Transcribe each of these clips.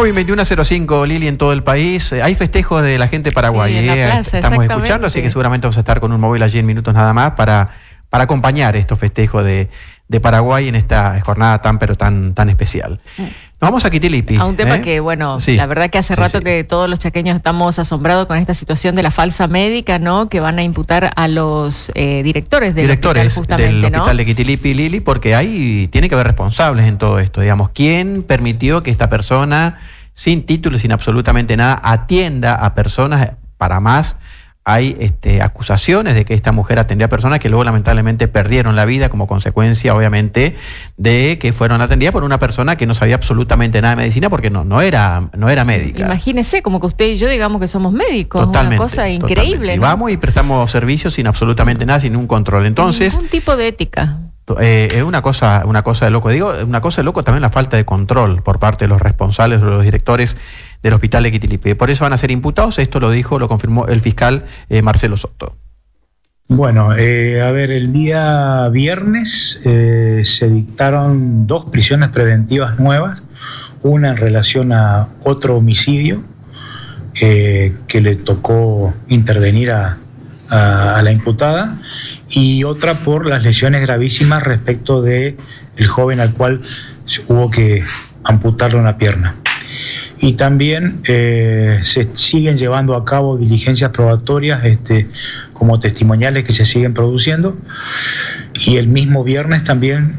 Muy bien, 21:05, Lili, en todo el país. Hay festejos de la gente paraguaya. Sí, en la plaza, estamos escuchando, así que seguramente vamos a estar con un móvil allí en minutos nada más para acompañar estos festejos de Paraguay en esta jornada tan especial. Nos vamos a Quitilipi. A un tema que, bueno, sí, la verdad que hace rato que todos los chaqueños estamos asombrados con esta situación de la falsa médica, ¿no? Que van a imputar a los directores del hospital, justamente, del hospital ¿no? de Quitilipi, Lili, porque ahí tiene que haber responsables en todo esto, digamos. ¿Quién permitió que esta persona, sin título, sin absolutamente nada, atienda a personas para más? Hay acusaciones de que esta mujer atendía a personas que luego lamentablemente perdieron la vida como consecuencia, obviamente, de que fueron atendidas por una persona que no sabía absolutamente nada de medicina porque no era médica. Imagínese, como que usted y yo digamos que somos médicos, totalmente, una cosa increíble, y ¿no? vamos y prestamos servicios sin absolutamente nada, sin ningún control. Entonces, ningún tipo de ética. Es una cosa de loco. Digo, una cosa de loco también la falta de control por parte de los responsables o los directores del hospital de Quitilipi. Por eso van a ser imputados. Esto lo confirmó el fiscal Marcelo Soto. Bueno, a ver, el día viernes se dictaron 2 prisiones preventivas nuevas, una en relación a otro homicidio que le tocó intervenir a la imputada, y otra por las lesiones gravísimas respecto de el joven al cual hubo que amputarle una pierna. Y también se siguen llevando a cabo diligencias probatorias como testimoniales que se siguen produciendo, y el mismo viernes también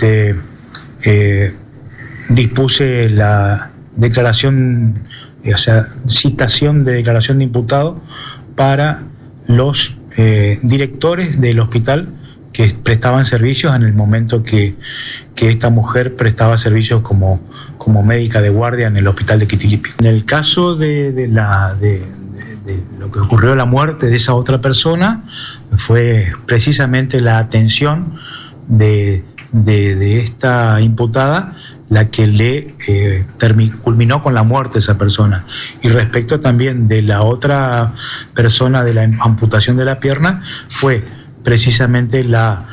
dispuse la declaración, o sea, citación de declaración de imputado para los directores del hospital que prestaban servicios en el momento que esta mujer prestaba servicios como médica de guardia en el hospital de Quitilipi. En el caso de lo que ocurrió, la muerte de esa otra persona, fue precisamente la atención de esta imputada la que culminó con la muerte de esa persona. Y respecto también de la otra persona de la amputación de la pierna, fue precisamente la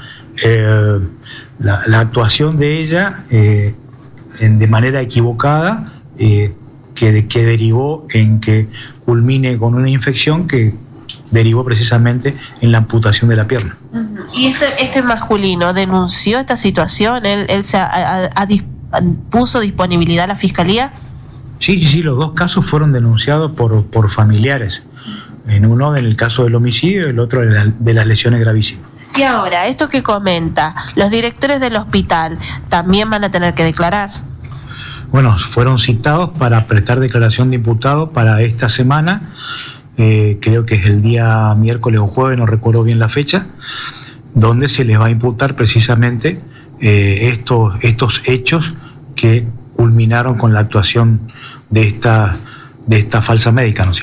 actuación de ella de manera equivocada, que derivó en que culmine con una infección que derivó precisamente en la amputación de la pierna. ¿Y este masculino denunció esta situación? ¿Él se puso disponibilidad a la fiscalía? Sí, los 2 casos fueron denunciados por familiares. En uno en el caso del homicidio y el otro de las lesiones gravísimas. Y ahora, esto que comenta, ¿los directores del hospital también van a tener que declarar? Bueno, fueron citados para prestar declaración de imputado para esta semana, creo que es el día miércoles o jueves, no recuerdo bien la fecha, donde se les va a imputar precisamente estos hechos que culminaron con la actuación de esta falsa médica, ¿no?